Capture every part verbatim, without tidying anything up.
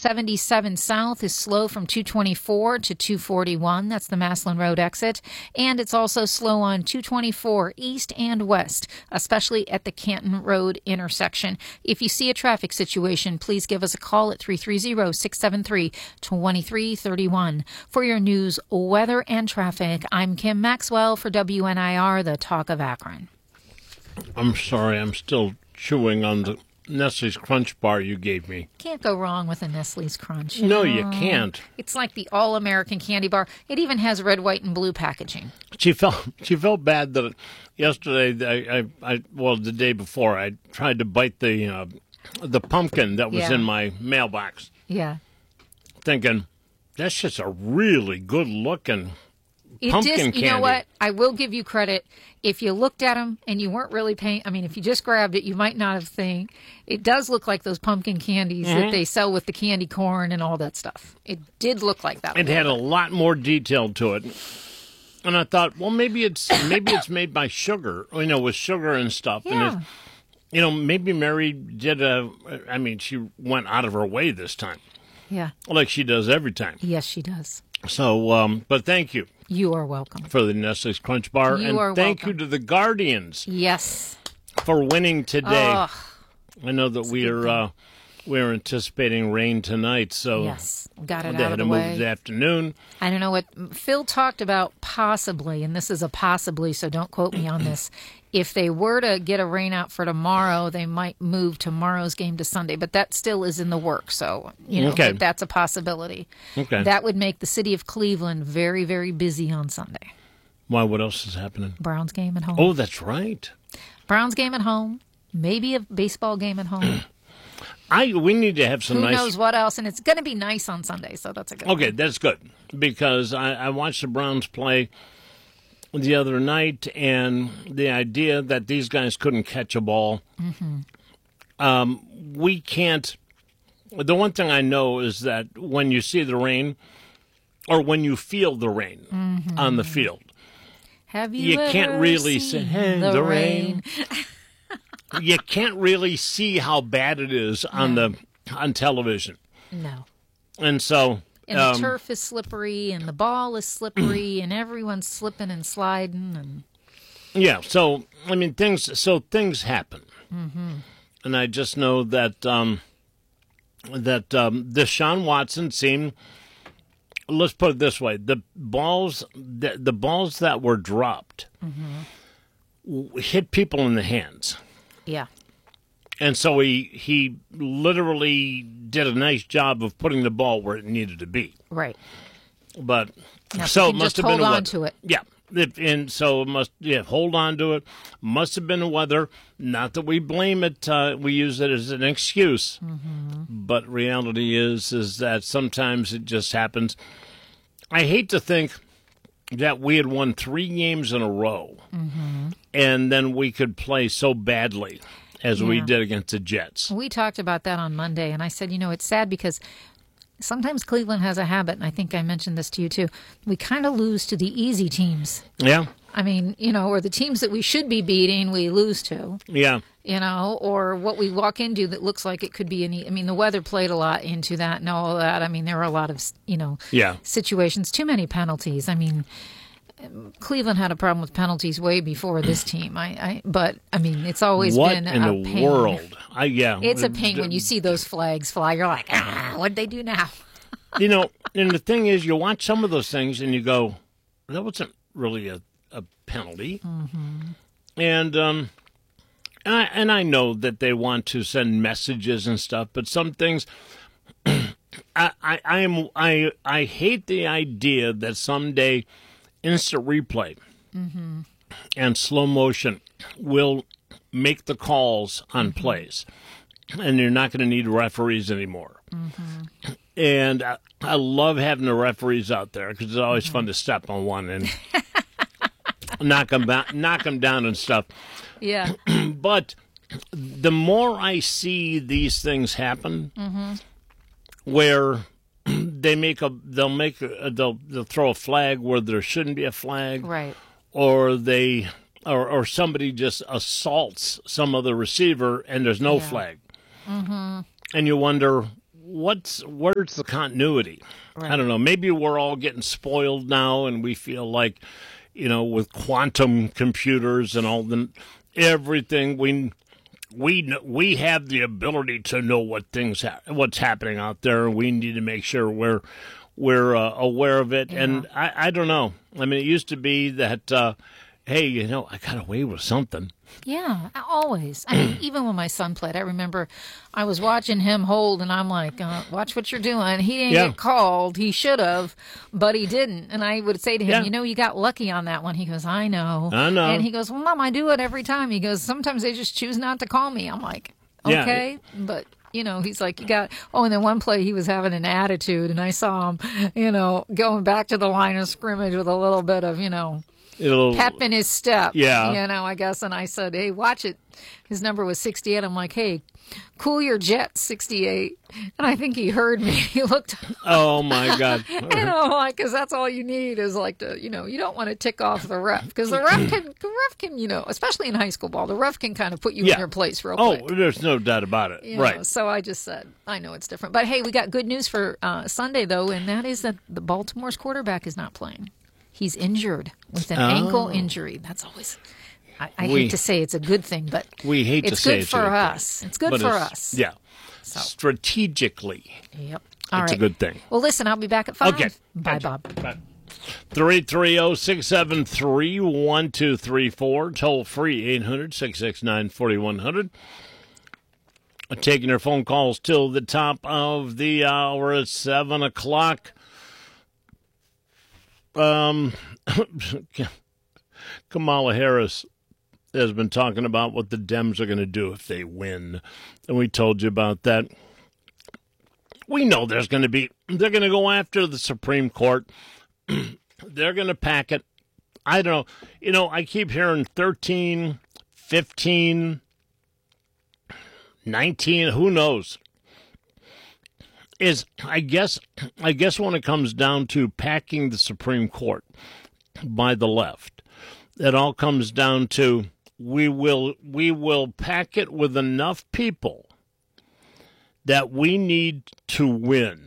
seventy-seven South is slow from two twenty-four to two forty-one. That's the Maslin Road exit. And it's also slow on two twenty-four East and West, especially at the Canton Road intersection. If you see a traffic situation, please give us a call at three three zero, six seven three, two three three one. For your news, weather, and traffic, I'm Kim Maxwell for W N I R, the Talk of Akron. I'm sorry, I'm still chewing on the Nestle's Crunch bar you gave me. Can't go wrong with a Nestle's Crunch. No, you can't. It's like the all-American candy bar. It even has red, white, and blue packaging. She felt she felt bad that yesterday, I, I, I well, the day before, I tried to bite the uh, the pumpkin that was Yeah. in my mailbox, Yeah. thinking that's just a really good-looking It pumpkin just, candy. you know what? I will give you credit. If you looked at them and you weren't really paying, I mean, if you just grabbed it, you might not have think. It does look like those pumpkin candies Mm-hmm. that they sell with the candy corn and all that stuff. It did look like that. It had a lot more detail to it. And I thought, well, maybe it's maybe it's made by sugar, you know, with sugar and stuff. Yeah. And it, you know, maybe Mary did a, I mean, she went out of her way this time, Yeah. like she does every time. Yes, she does. So, um, but thank you You are welcome. for the Nestle's Crunch Bar. You and are thank welcome. you to the Guardians Yes. for winning today. Ugh. I know that we are uh, we're anticipating rain tonight, so Yes. Got it they out had of to the move way. this afternoon. I don't know what Phil talked about possibly, and this is a possibly, so don't quote me on this. If they were to get a rain out for tomorrow, they might move tomorrow's game to Sunday, but that still is in the works. So, you know, Okay. that's a possibility. Okay. That would make the city of Cleveland very, very busy on Sunday. Why? What else is happening? Browns game at home. Oh, that's right. Browns game at home. Maybe a baseball game at home. I we need to have some Who nice. knows what else? And it's going to be nice on Sunday, so that's a good Okay, one. that's good because I, I watched the Browns play the other night, and the idea that these guys couldn't catch a ball. Mm-hmm. Um, we can't. The one thing I know is that when you see the rain, or when you feel the rain Mm-hmm. on the field, Have you, you can't ever really seen say, "Hey, the, the rain?" rain." you can't really see how bad it is on the on television, No. and so. And the um, turf is slippery, and the ball is slippery, and everyone's slipping and sliding. And Yeah, so I mean things. So things happen, mm-hmm. and I just know that um, that um, Deshaun Watson seemed. Let's put it this way: the balls, the, the balls that were dropped, Mm-hmm. hit people in the hands, yeah, and so he he literally did a nice job of putting the ball where it needed to be. right. But Now, so you it can must just have been hold a on weather. to it. Yeah, it, and so it must yeah hold on to it. Must have been the weather. Not that we blame it. Uh, we use it as an excuse. Mm-hmm. But reality is is that sometimes it just happens. I hate to think that we had won three games in a row, Mm-hmm. and then we could play so badly as we Yeah. did against the Jets. We talked about that on Monday, and I said, you know, it's sad because sometimes Cleveland has a habit, and I think I mentioned this to you too. We kind of lose to the easy teams. Yeah, I mean, you know, or the teams that we should be beating, we lose to. yeah. You know, or what we walk into that looks like it could be any. I mean, the weather played a lot into that and all of that. I mean, there were a lot of, you know, Yeah. situations, too many penalties. I mean, Cleveland had a problem with penalties way before this team. I, I but I mean, it's always What been in a the pain. world? I yeah. It's a pain when you see those flags fly. You're like, ah, what'd they do now? You know, and the thing is, you watch some of those things and you go, that wasn't really a, a penalty. Mm-hmm. And um, and I, and I know that they want to send messages and stuff, but some things, I, I, I am I I hate the idea that someday instant replay Mm-hmm. and slow motion will make the calls on Mm-hmm. plays, and you're not going to need referees anymore. Mm-hmm. And I, I love having the referees out there because it's always fun to step on one and knock them ba- knock them down and stuff. Yeah. But the more I see these things happen, Mm-hmm. where they make a they'll make a, they'll they'll throw a flag where there shouldn't be a flag, Right. or they or or somebody just assaults some other receiver and there's no Yeah. flag, Mm-hmm. and you wonder what's where's the continuity? Right. I don't know. Maybe we're all getting spoiled now, and we feel like, you know, with quantum computers and all the everything, we we we have the ability to know what things ha- what's happening out there, and we need to make sure we're we're uh, aware of it. Yeah. And I, I don't know. I mean, it used to be that, uh, hey, you know, I got away with something. Yeah, always. I mean, even when my son played, I remember I was watching him hold, and I'm like, uh, watch what you're doing. He didn't yeah. get called. He should have, but he didn't. And I would say to him, yeah. you know, you got lucky on that one. He goes, I know. I know. And he goes, well, Mom, I do it every time. He goes, sometimes they just choose not to call me. I'm like, okay, yeah. but... You know, he's like, you got, oh, and then one play he was having an attitude, and I saw him, you know, going back to the line of scrimmage with a little bit of, you know, It'll, pep in his step. Yeah. You know, I guess. And I said, hey, watch it. His number was sixty-eight. I'm like, hey, cool your jet, sixty-eight. And I think he heard me. He looked. Oh, my God. And I'm like, because that's all you need is like to, you know, you don't want to tick off the ref. Because the ref can, the ref can, you know, especially in high school ball, the ref can kind of put you yeah. in your place real oh, quick. Oh, there's no doubt about it. You right. know, so I just said, I know it's different. But, hey, we got good news for uh, Sunday, though, and that is that the Baltimore's quarterback is not playing. He's injured with an oh. ankle injury. That's always, I, I we, hate to say it's a good thing, but we hate it's to say good it's for a good us. thing. It's good but for it's, us. Yeah. So. Strategically. Yep. All it's right. a good thing. Well, listen, I'll be back at five. Okay. Bye, gotcha. Bob. Bye. three three zero, six seven three, one two three four. Toll free eight hundred, six six nine, four one zero zero. Taking your phone calls till the top of the hour at seven o'clock. Um, Kamala Harris has been talking about what the Dems are going to do if they win. And we told you about that. We know there's going to be, they're going to go after the Supreme Court. They're going to pack it. I don't know. You know, I keep hearing thirteen, fifteen, nineteen, who knows? Is I guess I guess when it comes down to packing the Supreme Court by the left, it all comes down to we will we will pack it with enough people that we need to win.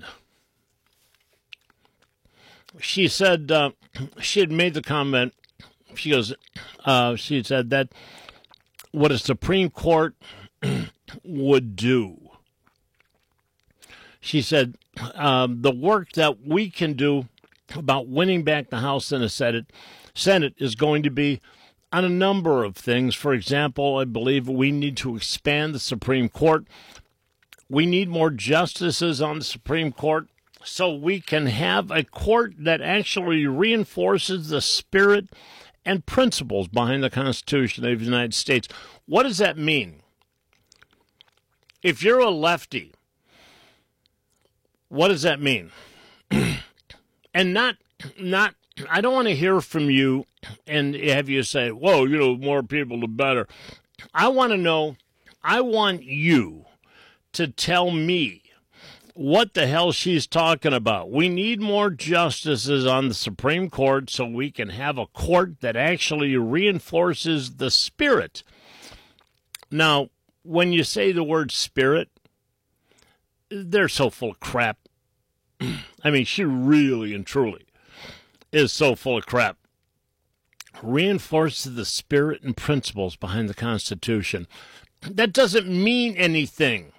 She said uh, she had made the comment. She goes. Uh, she said that what a Supreme Court would do. She said, um, the work that we can do about winning back the House and the Senate, Senate is going to be on a number of things. For example, I believe we need to expand the Supreme Court. We need more justices on the Supreme Court so we can have a court that actually reinforces the spirit and principles behind the Constitution of the United States. What does that mean? If you're a lefty, what does that mean? And not, not, I don't want to hear from you and have you say, whoa, you know, more people the better. I want to know, I want you to tell me what the hell she's talking about. We need more justices on the Supreme Court so we can have a court that actually reinforces the spirit. Now, when you say the word spirit, they're so full of crap. I mean, she really and truly is so full of crap. Reinforces the spirit and principles behind the Constitution. That doesn't mean anything.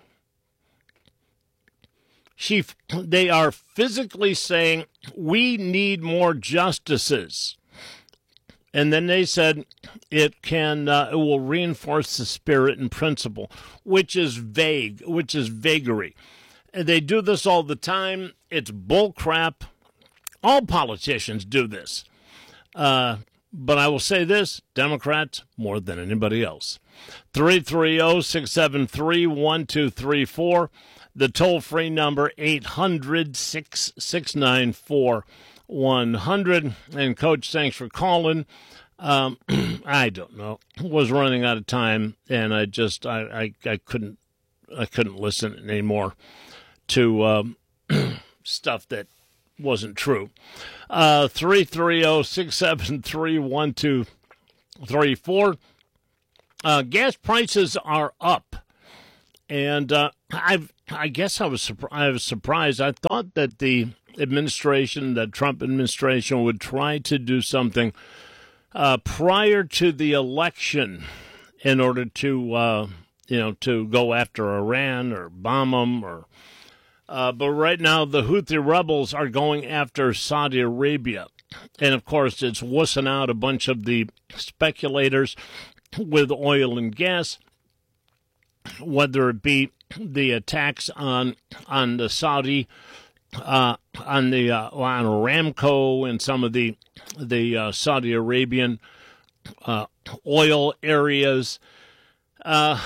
She, they are physically saying, we need more justices. And then they said it can, uh, it will reinforce the spirit and principle, which is vague, which is vagary. And they do this all the time. It's bull crap. All politicians do this. Uh, but I will say this, Democrats more than anybody else. three three zero, six seven three, one two three four. The toll-free number, eight hundred, six six nine, four one zero zero. And, Coach, thanks for calling. Um, I don't know. Was running out of time, and I just I, I, I couldn't I couldn't listen anymore to um, stuff that wasn't true. Uh, three three zero, six seven three, one two three four. Uh, gas prices are up. And uh, I've I guess I was surprised. I was surprised. I thought that the administration, the Trump administration, would try to do something uh, prior to the election in order to, uh, you know, to go after Iran or bomb them. Or, uh, but right now, the Houthi rebels are going after Saudi Arabia, and of course, it's wussing out a bunch of the speculators with oil and gas, whether it be the attacks on on the Saudi, uh, on the uh, on Aramco and some of the the uh, Saudi Arabian uh, oil areas. Uh,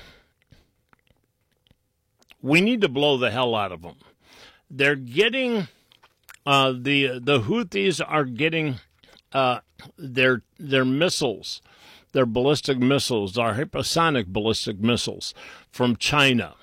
we need to blow the hell out of them. They're getting uh, the the Houthis are getting uh, their their missiles. Their ballistic missiles, our hypersonic ballistic missiles from China.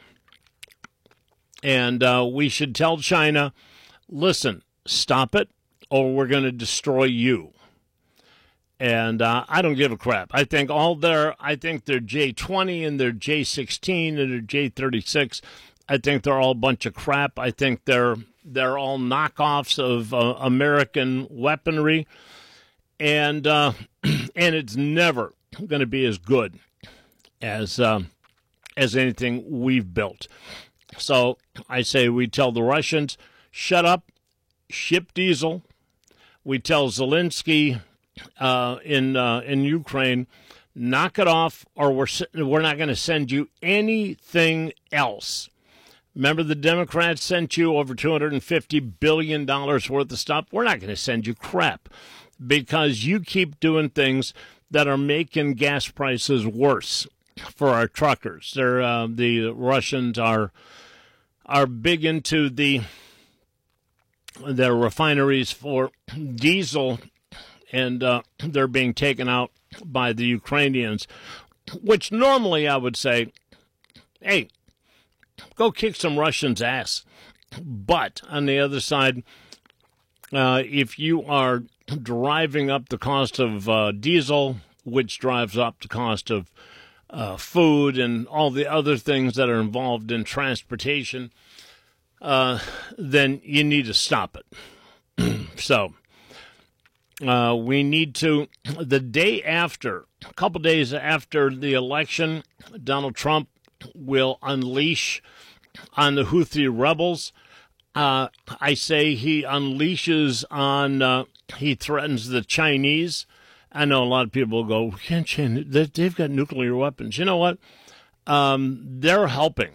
And uh, we should tell China, listen, stop it, or we're going to destroy you. And uh, I don't give a crap. I think all their, I think their J twenty and their J sixteen and their J thirty-six, I think they're all a bunch of crap. I think they're they're all knockoffs of uh, American weaponry. And uh, and it's never going to be as good as um, as anything we've built. So I say we tell the Russians, shut up, ship diesel. We tell Zelensky uh, in uh, in Ukraine, knock it off, or we're we're not going to send you anything else. Remember, the Democrats sent you over two hundred fifty billion dollars worth of stuff. We're not going to send you crap because you keep doing things that are making gas prices worse for our truckers. They're, uh, the Russians are are big into the their refineries for diesel, and uh, they're being taken out by the Ukrainians, which normally I would say, hey, go kick some Russians' ass. But on the other side, uh, if you are driving up the cost of uh, diesel, which drives up the cost of uh, food and all the other things that are involved in transportation, uh, then you need to stop it. So uh, we need to, the day after, a couple days after the election, Donald Trump will unleash on the Houthi rebels. Uh, I say he unleashes on, uh, he threatens the Chinese. I know a lot of people go, can't change, they've got nuclear weapons. You know what? Um, they're helping.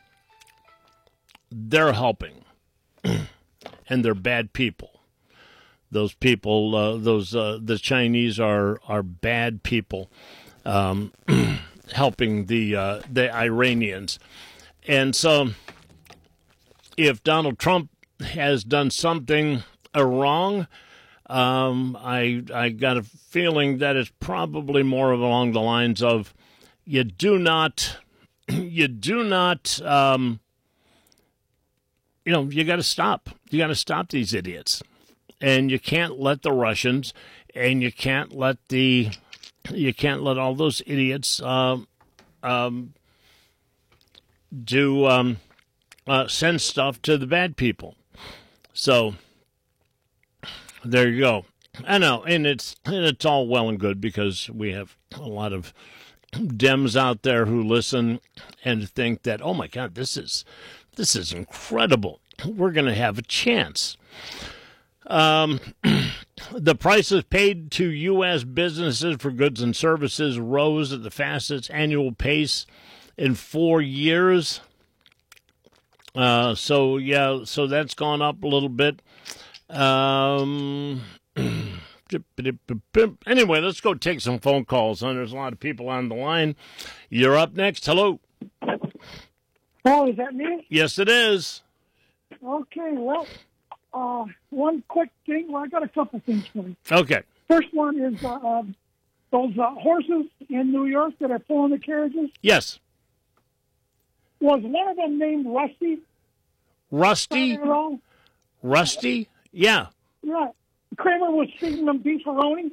They're helping. And they're bad people. Those people, uh, those uh, the Chinese are are bad people, um, helping the uh, the Iranians. And so, if Donald Trump has done something wrong, um, I I got a feeling that it's probably more along the lines of you do not you do not um, you know you got to stop you got to stop these idiots, and you can't let the Russians and you can't let the you can't let all those idiots uh, um, do. Um, Uh, send stuff to the bad people. So there you go. I know, and it's and it's all well and good because we have a lot of Dems out there who listen and think that, oh my God, this is this is incredible. We're going to have a chance. Um, the prices paid to U S businesses for goods and services rose at the fastest annual pace in four years. Uh, so, yeah, so that's gone up a little bit. Um, anyway, let's go take some phone calls. And there's a lot of people on the line. You're up next. Hello. Oh, is that me? Yes, it is. Okay, well, uh, one quick thing. Well, I got a couple things for you. Okay. First one is uh, uh, those uh, horses in New York that are pulling the carriages. Yes. Was one of them named Rusty? Rusty? Rusty? Yeah. Right. Kramer was feeding them beefaroni.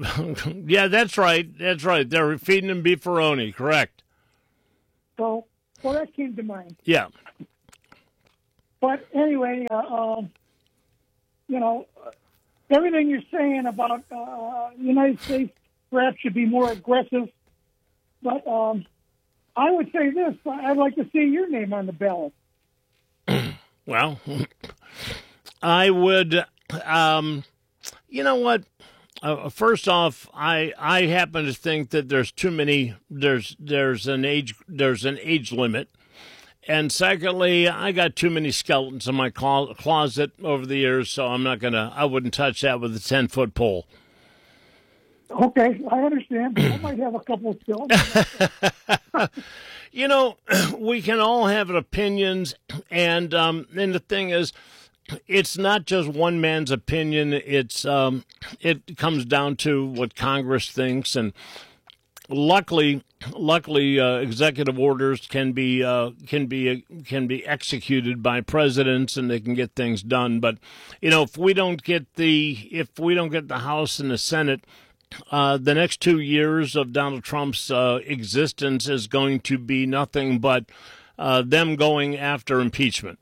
Um, yeah, that's right. That's right. They're feeding them beefaroni. Correct. So Well, that came to mind. Yeah. But anyway, uh, uh, you know, everything you're saying about uh, the United States perhaps should be more aggressive. But um, I would say this: I'd like to see your name on the ballot. Well, I would. Um, you know what? Uh, first off, I I happen to think that there's too many. There's there's an age there's an age limit, and secondly, I got too many skeletons in my clo- closet over the years, so I'm not gonna. I wouldn't touch that with a ten foot pole. Okay, I understand. I might have a couple still. You know, we can all have opinions, and um, and the thing is, it's not just one man's opinion. It's um, it comes down to what Congress thinks, and luckily, luckily, uh, executive orders can be uh, can be can be executed by presidents, and they can get things done. But you know, if we don't get the if we don't get the House and the Senate. Uh, the next two years of Donald Trump's uh, existence is going to be nothing but uh, them going after impeachment.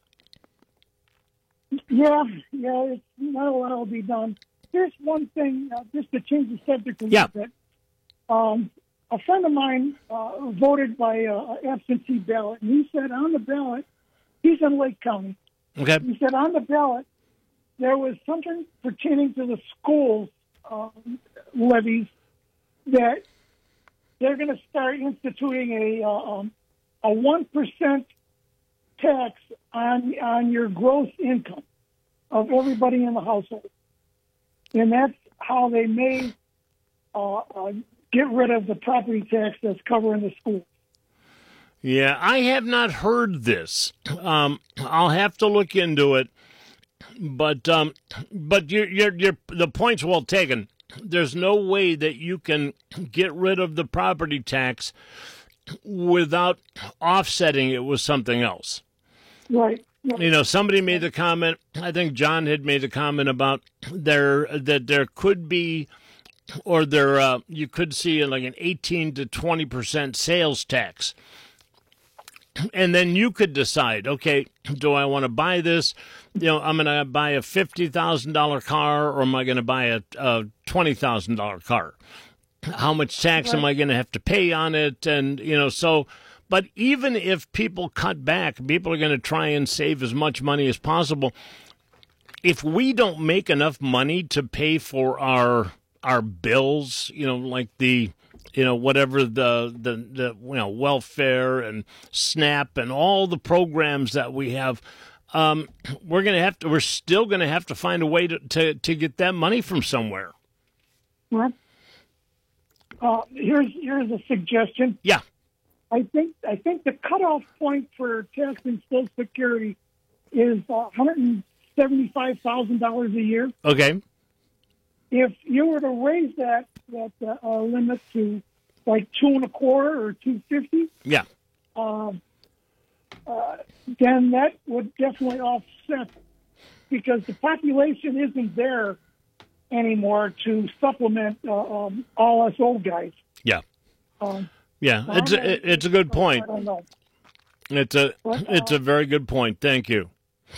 Yeah, yeah, it's not a lot will be done. Here's one thing, uh, just to change the subject a little Yeah. bit. Um, a friend of mine uh, voted by uh, absentee ballot, and he said on the ballot, he's in Lake County. Okay. He said on the ballot there was something pertaining to the schools um, levies that they're going to start instituting a uh, um, a one percent tax on on your gross income of everybody in the household, and that's how they may uh, uh, get rid of the property tax that's covering the schools. Yeah, I have not heard this. Um, I'll have to look into it. But um, but you're, you're, you're, the point's well taken. There's no way that you can get rid of the property tax without offsetting it with something else. Right. Yeah. You know, somebody made the comment. I think John had made a comment about there that there could be, or there uh, you could see like an eighteen to twenty percent sales tax. And then you could decide, okay, do I want to buy this? You know, I'm going to buy a fifty thousand dollars car, or am I going to buy a, a twenty thousand dollars car? How much tax Right. am I going to have to pay on it? And, you know, so, but even if people cut back, people are going to try and save as much money as possible. If we don't make enough money to pay for our our bills, you know, like the, you know, whatever the, the, the you know, welfare and SNAP and all the programs that we have, um, we're going to have to, we're still going to have to find a way to, to, to get that money from somewhere. Right. Uh, here's here's a suggestion. Yeah. I think I think the cutoff point for taxing Social Security is uh, one hundred seventy-five thousand dollars a year. Okay. If you were to raise that that uh, uh, limit to like two and a quarter or two fifty, Yeah. um, uh, then that would definitely offset, because the population isn't there anymore to supplement uh, um, all us old guys. Yeah. Um, Yeah. It's a, it's a good point. I don't know. It's a, But, uh, it's a very good point. Thank you.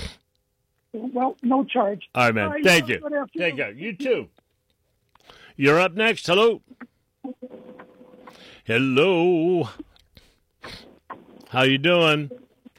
Well, no charge. All right, man. All right, Thank well, you. good afternoon. Take care. You too. You're up next. Hello. Hello. How you doing?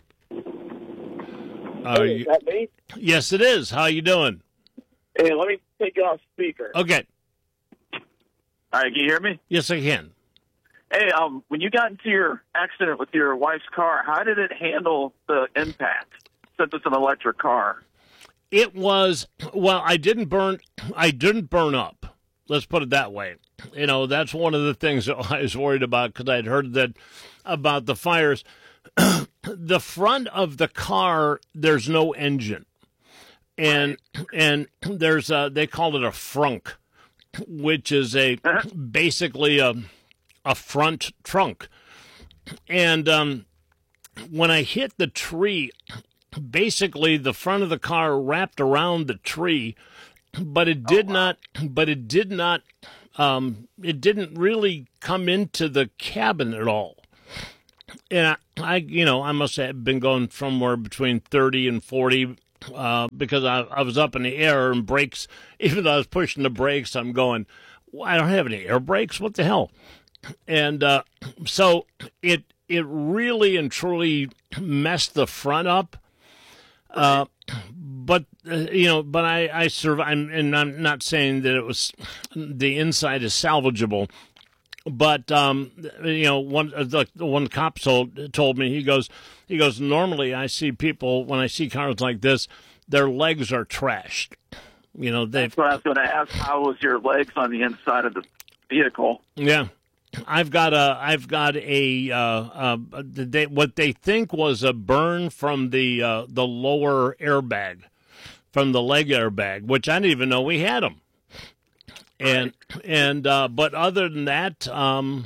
Are Hey, you? is that me? Yes, it is. How you doing? Hey, let me take you off speaker. Okay. All right, can you hear me? Yes, I can. Hey, um, when you got into your accident with your wife's car, how did it handle the impact, since it's an electric car? It was, well, I didn't burn, I didn't burn up. Let's put it that way. You know, that's one of the things that I was worried about, because I'd heard that about the fires. The front of the car, there's no engine. And, and there's a, they call it a frunk, which is a, basically a, a front trunk. And, um, when I hit the tree, basically the front of the car wrapped around the tree, but it did Oh, wow. not, but it did not, um, it didn't really come into the cabin at all. and I, I, you know, I must have been going somewhere between thirty and forty uh, because I, I was up in the air and brakes. Even though I was pushing the brakes, I'm going, well, I don't have any air brakes. What the hell? And uh, so it it really and truly messed the front up. Uh, but uh, you know, but I I survived, and I'm not saying that it was the inside is salvageable. But um, you know, one the one cop told told me he goes he goes normally I see people when I see cars like this, their legs are trashed. You know, they. That's what I was going to ask. How was your legs on the inside of the vehicle? Yeah, I've got a I've got a uh, uh, they, what they think was a burn from the uh, the lower airbag, from the leg airbag, which I didn't even know we had them. And and uh, but other than that, um,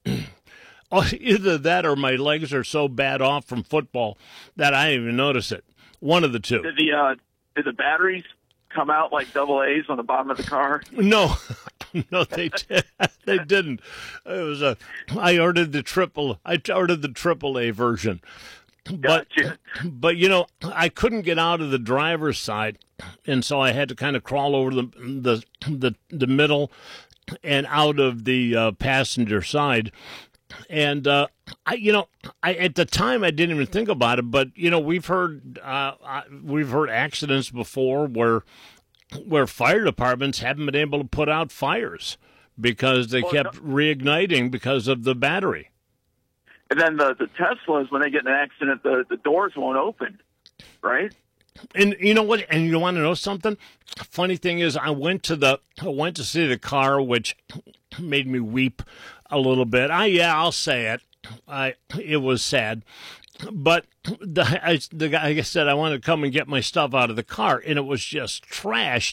either that or my legs are so bad off from football that I didn't even notice it. One of the two. Did the uh, did the batteries come out like double A's on the bottom of the car? No, no, they did. They didn't. It was a. I ordered the triple. I ordered the triple A version. But, Gotcha. but you know, I couldn't get out of the driver's side, and so I had to kind of crawl over the the the, the middle and out of the uh, passenger side. And uh, I, you know, I at the time I didn't even think about it, but you know, we've heard uh, we've heard accidents before where where fire departments haven't been able to put out fires because they well, kept no. reigniting because of the battery. And then the, the Teslas, when they get in an accident, the, the doors won't open, right? And you know what? And you want to know something? Funny thing is, I went to the I went to see the car, which made me weep a little bit. I yeah, I'll say it. I it was sad, but the I, the guy said I wanted to come and get my stuff out of the car, and it was just trashed.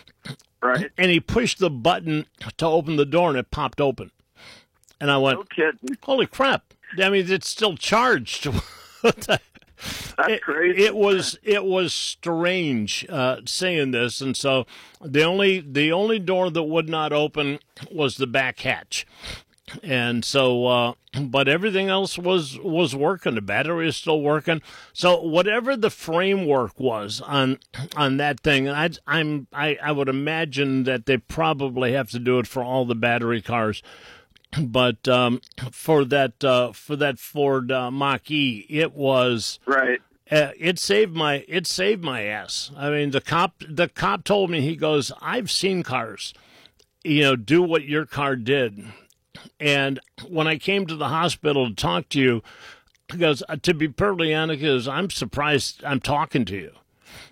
Right. And he pushed the button to open the door, and it popped open. And I went, No kidding. "Holy crap! I mean, it's still charged." That's it, crazy. It was it was strange uh, saying this, and so the only the only door that would not open was the back hatch, and so uh, but everything else was was working. The battery is still working. So whatever the framework was on on that thing, and I I'm I, I would imagine that they probably have to do it for all the battery cars. But um, for that uh, for that Ford uh, Mach-E, it was right. Uh, it saved my it saved my ass. I mean, the cop the cop told me, he goes, "I've seen cars, you know, do what your car did." And when I came to the hospital to talk to you, he goes, "To be perfectly honest, he goes, I'm surprised I'm talking to you."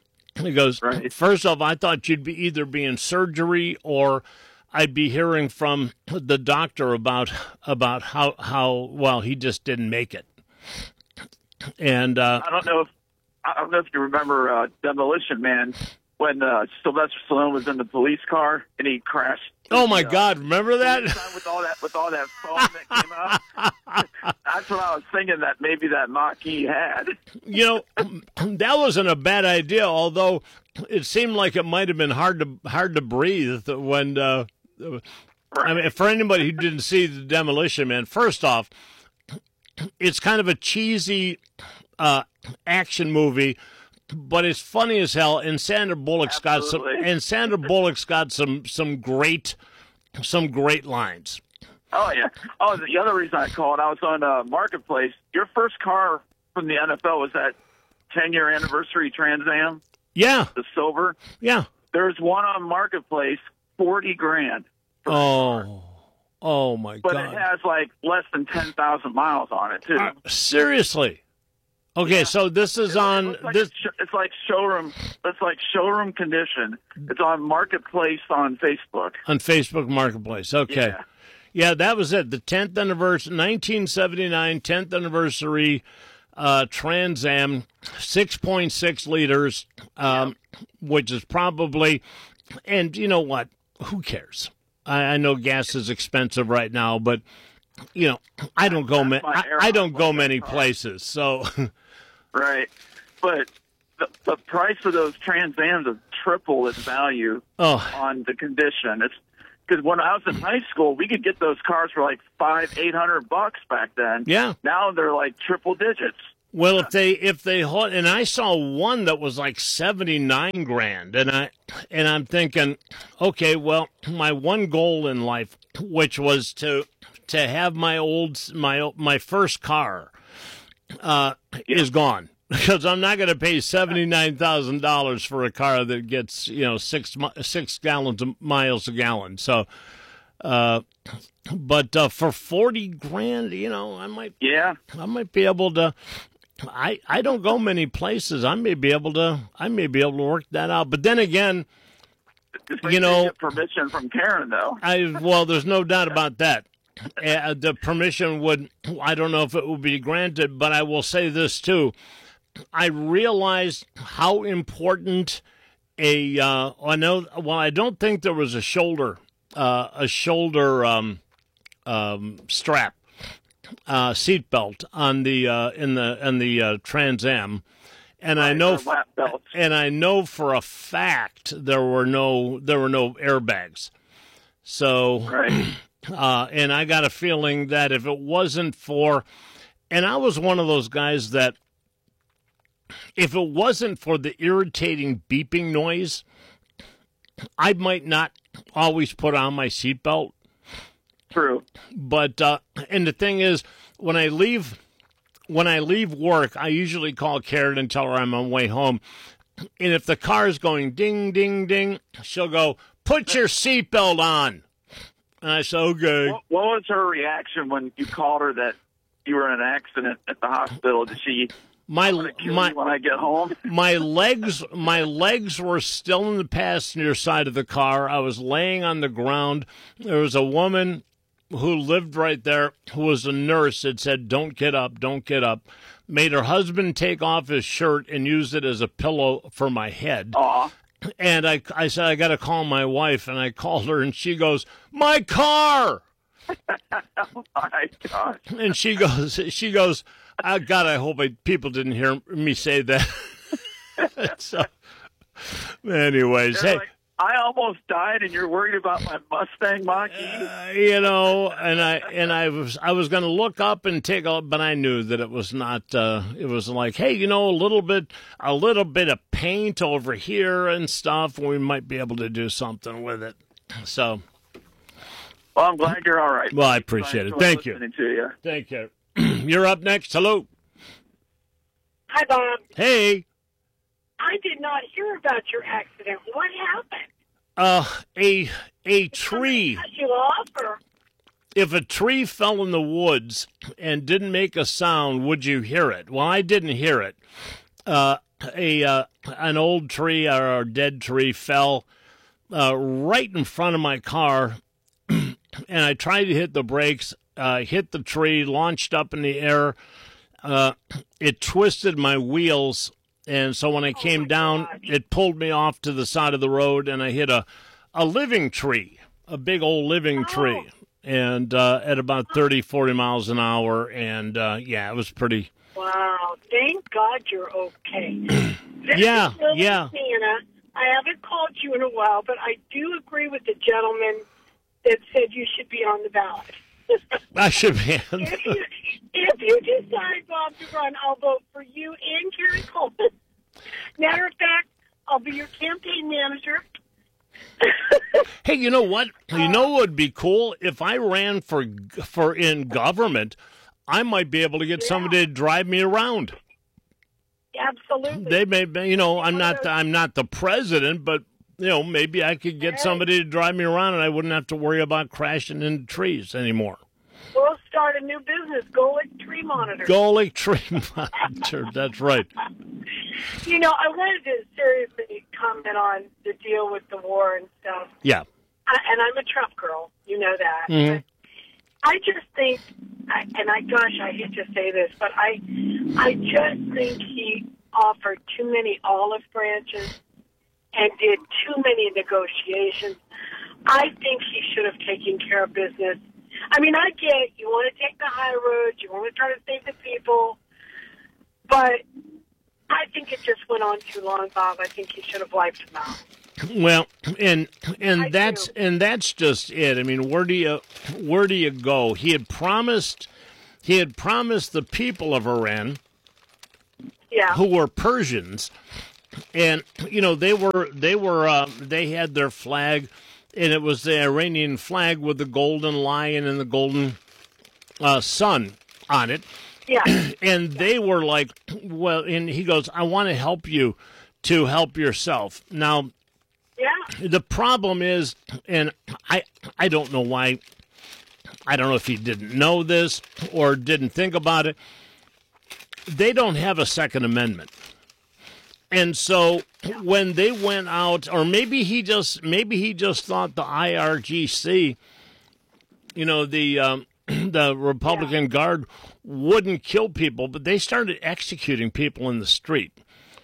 He goes, right. "First off, I thought you'd be either be in surgery or I'd be hearing from the doctor about about how, how well he just didn't make it." And uh, I don't know if I don't know if you remember uh, Demolition Man when uh, Sylvester Stallone was in the police car and he crashed. Oh my the, uh, God! Remember that? With all that with all that foam that came out. That's what I was thinking that maybe that Mach-E had. You know, that wasn't a bad idea. Although it seemed like it might have been hard to hard to breathe when. Uh, I mean, for anybody who didn't see the Demolition Man, first off, it's kind of a cheesy uh, action movie, but it's funny as hell. And Sandra Bullock's got some, and Sandra Bullock's got some some great some great lines. Oh yeah. Oh, the other reason I called, I was on uh, Marketplace. Your first car from the N F L was that ten year anniversary Trans Am. Yeah, the silver. Yeah, there's one on Marketplace, forty grand. Oh, oh my but God! But it has like less than ten thousand miles on it too. Uh, seriously? Okay, yeah. So this is it, on it like this. Sh- it's like showroom. It's like showroom condition. It's on Marketplace on Facebook. On Facebook Marketplace. Okay. Yeah, yeah that was it. The tenth anniversary, nineteen seventy-nine, tenth anniversary uh, Trans Am, six point six liters, um, yeah. which is probably, and you know what? Who cares? I, I know gas is expensive right now, but you know, I don't go. Ma- I, I don't go many places, so. Right, but the, the price of those Trans Ams have tripled its value oh. on the condition. It's Because when I was in high school, we could get those cars for like five, eight hundred bucks back then. Yeah. Now they're like triple digits. Well, if they if they hold, and I saw one that was like seventy nine grand, and I and I'm thinking, okay, well, my one goal in life, which was to to have my old my my first car, uh, is gone. Because I'm not going to pay seventy nine thousand dollars for a car that gets, you know, six six gallons of miles a gallon. So, uh, but uh, for forty grand, you know, I might, yeah, I might be able to. I I don't go many places. I may be able to. I may be able to work that out. But then again, you know, get permission from Karen though. I well, there's no doubt about that. Uh, the permission would. I don't know if it would be granted, but I will say this too. I realized how important a uh, I know. Well, I don't think there was a shoulder uh, a shoulder um, um, strap uh, seatbelt on the uh, in the in the uh, Trans Am, and I know lap belts. and I know for a fact there were no there were no airbags. So, right. uh, and I got a feeling that if it wasn't for, and I was one of those guys that. If it wasn't for the irritating beeping noise, I might not always put on my seatbelt. True. But uh, and the thing is, when I leave, when I leave work, I usually call Karen and tell her I'm on my way home. And if the car is going ding, ding, ding, she'll go, "Put your seatbelt on." And I say, "Okay." What, what was her reaction when you called her that you were in an accident at the hospital? Did she? My my when I get home, my legs my legs were still in the passenger side of the car. I was laying on the ground. There was a woman who lived right there who was a nurse that said, "Don't get up, don't get up." Made her husband take off his shirt and used it as a pillow for my head. Aw. And I I said, "I got to call my wife," and I called her, and she goes, "My car." Oh my gosh. And she goes, she goes, oh, God, I hope I, people didn't hear me say that. So, anyways, They're hey. Like, I almost died, and you're worried about my Mustang Mach-E? Uh, you know, and I and I was I was going to look up and take a, but I knew that it was not. Uh, it was like, hey, you know, a little bit, a little bit of paint over here and stuff. We might be able to do something with it. So. Well, I'm glad you're all right. Well, I appreciate it. Thank you. To you. Thank you. You're up next. Hello. Hi, Bob. Hey. I did not hear about your accident. What happened? Uh, a a Did tree. somebody cut you off, or? If a tree fell in the woods and didn't make a sound, would you hear it? Well, I didn't hear it. Uh, a uh, an old tree or a dead tree fell uh, right in front of my car. And I tried to hit the brakes, uh, hit the tree, launched up in the air. Uh, it twisted my wheels, and so when I came my down, God. it pulled me off to the side of the road, and I hit a, a living tree, a big old living Oh. tree, and uh, at about thirty, forty miles an hour, and uh, yeah, it was pretty. Wow. Thank God you're okay. Yeah, This is yeah. Santa. I haven't called you in a while, but I do agree with the gentleman that said you should be on the ballot. I should be. if, you, if you decide, Bob, to run, I'll vote for you and Karen Coleman. Matter of fact, I'll be your campaign manager. Hey, you know what? You know what would be cool? If I ran for for in government, I might be able to get Yeah. somebody to drive me around. Absolutely. They may, you know, I'm not, I'm not the president, but you know, maybe I could get somebody to drive me around, and I wouldn't have to worry about crashing into trees anymore. We'll start a new business, Golic Tree Monitor. Golic Tree Monitor. That's right. You know, I wanted to seriously comment on the deal with the war and stuff. Yeah. I, and I'm a Trump girl. You know that. Mhm. But I just think, I, and I, gosh, I hate to say this, but I, I just think he offered too many olive branches and did too many negotiations. I think he should have taken care of business. I mean, I get you want to take the high road, you want to try to save the people, but I think it just went on too long, Bob. I think he should have wiped them out. Well, and and I that's do. and that's just it. I mean, where do you where do you go? He had promised he had promised the people of Iran, Yeah. who were Persians, and you know they were they were uh, they had their flag, and it was the Iranian flag with the golden lion and the golden uh, sun on it. Yeah. And they were like, well, and he goes, I want to help you to help yourself. Now, Yeah. the problem is, and I I don't know why, I don't know if he didn't know this or didn't think about it. They don't have a Second Amendment. And so when they went out, or maybe he just maybe he just thought the I R G C, you know, the um, the Republican Yeah. Guard wouldn't kill people, but they started executing people in the street.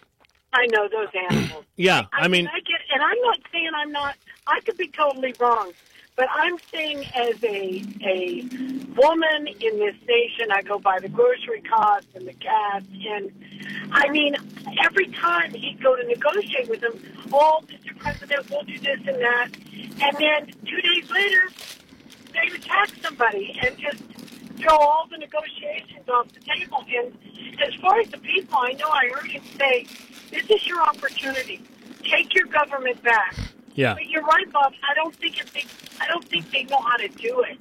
I know those animals. Yeah, I, I mean, I get, and I'm not saying I'm not. I could be totally wrong, but I'm saying as a a woman in this nation, I go by the grocery costs and the gas, and I mean, every time he'd go to negotiate with them, oh, Mister President, we'll do this and that, and then two days later, they attack somebody and just throw all the negotiations off the table. And as far as the people, I know I heard him say, this is your opportunity. Take your government back. yeah. But you're right, Bob. I don't think if they, I don't think they know how to do it.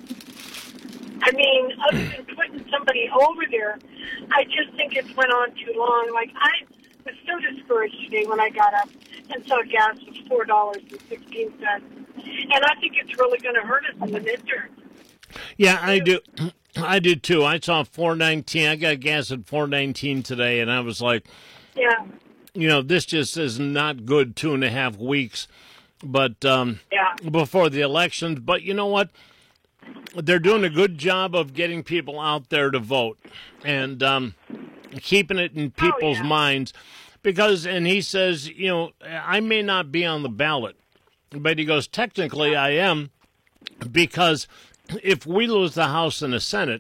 I mean, other than putting somebody over there, I just think it's went on too long. Like, I was so discouraged today when I got up and saw gas was four dollars and sixteen cents. And I think it's really going to hurt us in the midterm. Yeah, I do. I did too. I saw four nineteen. I got gas at four nineteen today, and I was like, Yeah. you know, this just is not good. Two and a half weeks, but um, Yeah. before the elections. But you know what? They're doing a good job of getting people out there to vote and um, keeping it in people's Oh, yeah. minds. Because, and he says, you know, I may not be on the ballot, but he goes, technically I am, because if we lose the House and the Senate,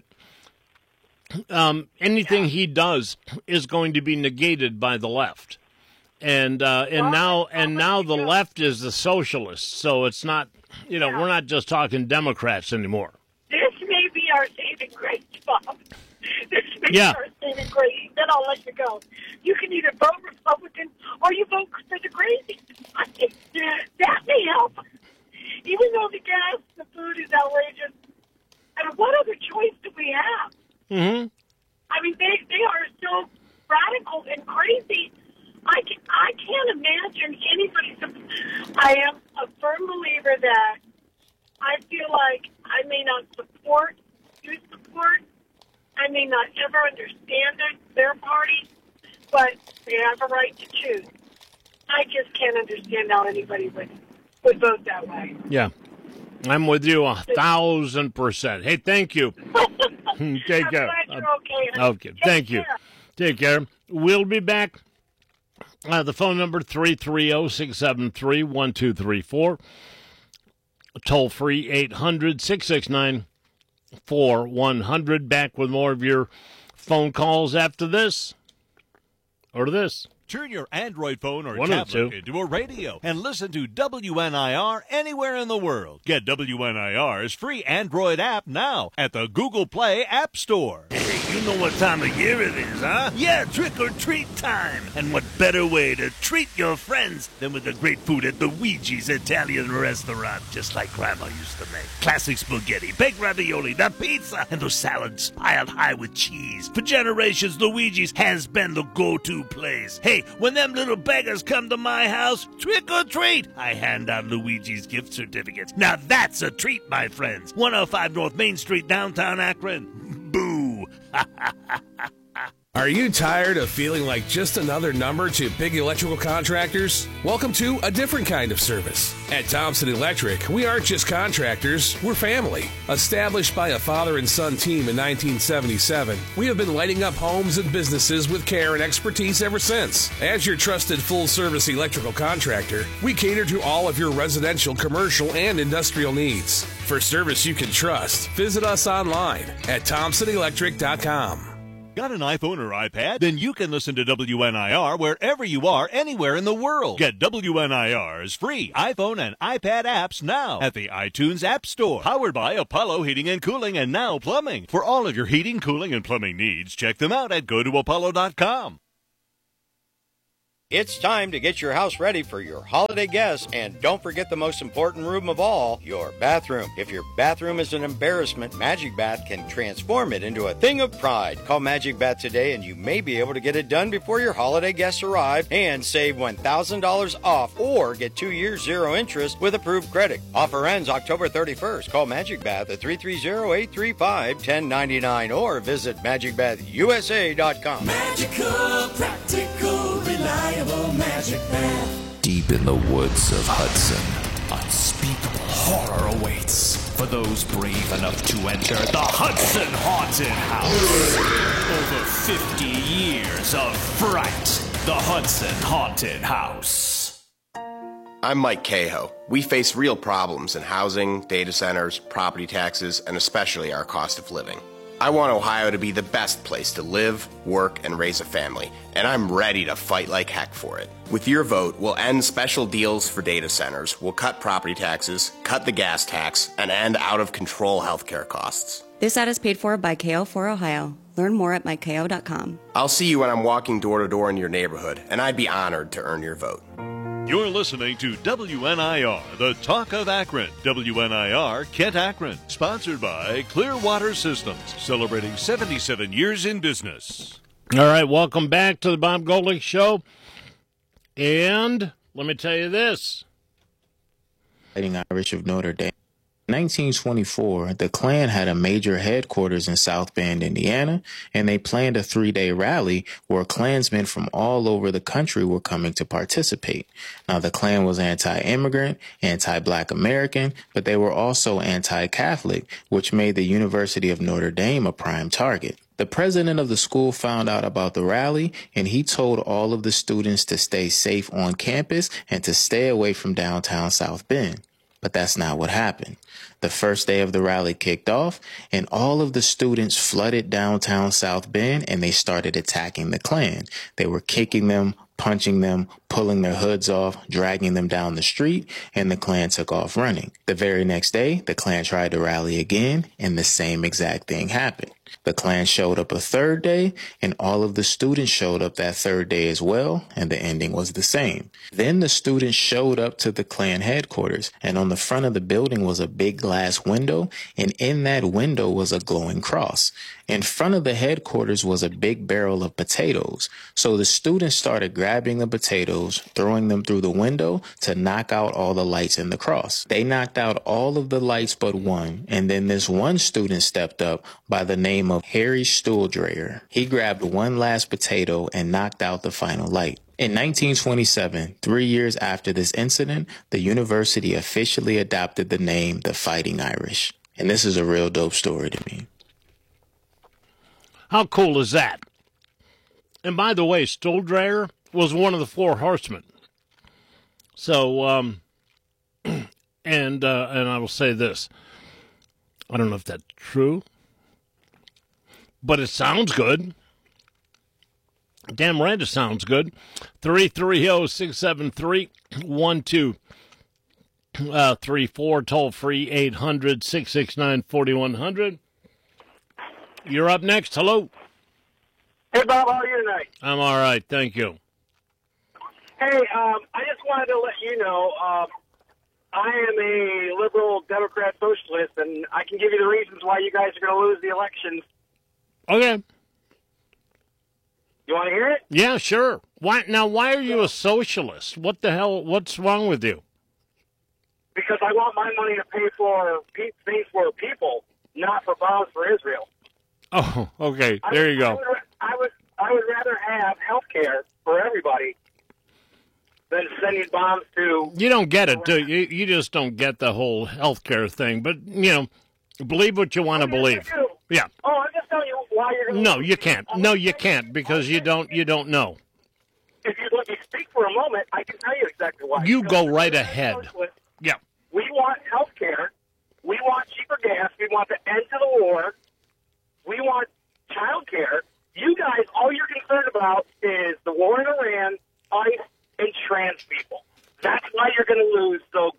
um, anything Yeah. he does is going to be negated by the left. And uh, and Well, now that's and not now what the we do. left is the socialists, so it's not, you know, Yeah. we're not just talking Democrats anymore. This may be our saving grace, Bob. This may Yeah. be our saving grace. Then I'll let you go. You can either vote Republican or you vote for the crazy. I think that may help. Even though the gas, the food is outrageous, and what other choice do we have? Mm-hmm. I mean, they they are so radical and crazy. I can I can't imagine anybody. I am a firm believer that I feel like I may not support, you support. I may not ever understand their, their party, but they have a right to choose. I just can't understand how anybody would would vote that way. Yeah, I'm with you a thousand percent. Hey, thank you. Take I'm care. glad you're okay. Uh, okay, Take thank you. care. Take care. We'll be back. Uh, the phone number, three three zero, six seven three, one two three four. Toll free, eight hundred, six six nine, four one zero zero. Back with more of your phone calls after this. Or this. Turn your Android phone or One of the tablet two. into a radio and listen to W N I R anywhere in the world. Get W N I R's free Android app now at the Google Play App Store. You know what time of year it is, huh? Yeah, trick-or-treat time. And what better way to treat your friends than with the great food at the Ouija's Italian restaurant, just like Grandma used to make. Classic spaghetti, baked ravioli, the pizza, and those salads piled high with cheese. For generations, Luigi's has been the go-to place. Hey, when them little beggars come to my house, trick-or-treat, I hand out Luigi's gift certificates. Now that's a treat, my friends. one oh five North Main Street, downtown Akron. Boo! Are you tired of feeling like just another number to big electrical contractors? Welcome to a different kind of service. At Thompson Electric, we aren't just contractors, we're family. Established by a father and son team in nineteen seventy-seven, we have been lighting up homes and businesses with care and expertise ever since. As your trusted full-service electrical contractor, we cater to all of your residential, commercial, and industrial needs. For service you can trust, visit us online at thompson electric dot com. Got an iPhone or iPad? Then you can listen to W N I R wherever you are, anywhere in the world. Get W N I R's free iPhone and iPad apps now at the iTunes App Store. Powered by Apollo Heating and Cooling and Now Plumbing. For all of your heating, cooling, and plumbing needs, check them out at go to apollo dot com. It's time to get your house ready for your holiday guests, and don't forget the most important room of all, your bathroom. If your bathroom is an embarrassment, Magic Bath can transform it into a thing of pride. Call Magic Bath today and you may be able to get it done before your holiday guests arrive and save one thousand dollars off or get two years zero interest with approved credit. Offer ends October thirty-first. Call Magic Bath at three three zero, eight three five, one zero nine nine or visit magic bath u s a dot com. Magical, practical, reliable Magic Bath. Deep in the woods of Hudson, unspeakable horror awaits for those brave enough to enter the Hudson Haunted House. Over fifty years of fright. The Hudson Haunted House. I'm Mike Cahoe. We face real problems in housing, data centers, property taxes, and especially our cost of living. I want Ohio to be the best place to live, work, and raise a family, and I'm ready to fight like heck for it. With your vote, we'll end special deals for data centers, we'll cut property taxes, cut the gas tax, and end out-of-control healthcare costs. This ad is paid for by K O for Ohio. Learn more at mike k o dot com. I'll see you when I'm walking door to door in your neighborhood, and I'd be honored to earn your vote. You're listening to W N I R, the talk of Akron. W N I R, Kent, Akron. Sponsored by Clearwater Systems, celebrating seventy-seven years in business. All right, welcome back to the Bob Golick Show. And let me tell you this. Fighting Irish of Notre Dame. In nineteen twenty-four, the Klan had a major headquarters in South Bend, Indiana, and they planned a three-day rally where Klansmen from all over the country were coming to participate. Now, the Klan was anti-immigrant, anti-Black American, but they were also anti-Catholic, which made the University of Notre Dame a prime target. The president of the school found out about the rally, and he told all of the students to stay safe on campus and to stay away from downtown South Bend. But that's not what happened. The first day of the rally kicked off, and all of the students flooded downtown South Bend, and they started attacking the Klan. They were kicking them, punching them, pulling their hoods off, dragging them down the street, and the Klan took off running. The very next day, the Klan tried to rally again, and the same exact thing happened. The Klan showed up a third day, and all of the students showed up that third day as well, and the ending was the same. Then the students showed up to the Klan headquarters, and on the front of the building was a big glass window, and in that window was a glowing cross. In front of the headquarters was a big barrel of potatoes, so the students started grabbing the potatoes, throwing them through the window to knock out all the lights in the cross. They knocked out all of the lights but one, and then this one student stepped up by the name of Harry Stuhldreher. He grabbed one last potato and knocked out the final light. In nineteen twenty-seven, three years after this incident, the university officially adopted the name the Fighting Irish. And this is a real dope story to me. How cool is that? And by the way, Stuhldreher was one of the four horsemen. So, um, and uh, and I will say this. I don't know if that's true, but it sounds good. Damn right it sounds good. three three zero, six seven three, one two three four, toll free eight hundred, six six nine, four one zero zero. You're up next. Hello. Hey, Bob, how are you tonight? I'm all right. Thank you. Hey, um, I just wanted to let you know um, I am a liberal Democrat socialist, and I can give you the reasons why you guys are going to lose the elections. Okay. You want to hear it? Yeah, sure. Why now? Why are you a socialist? What the hell? What's wrong with you? Because I want my money to pay for things for people, not for bombs for Israel. Oh, okay. There you go. I would, I would, I would rather have health care for everybody than sending bombs to... You don't get it, do you? You just don't get the whole healthcare thing. But, you know, believe what you want to believe. Yeah. Oh, I'm just telling you why you're going to... No, you can't. No, you can't, because you don't, you don't know. If you let me speak for a moment, I can tell you exactly why. You go right ahead. Yeah. We want health care. We want cheaper gas. We want the end to the war. We want child care. You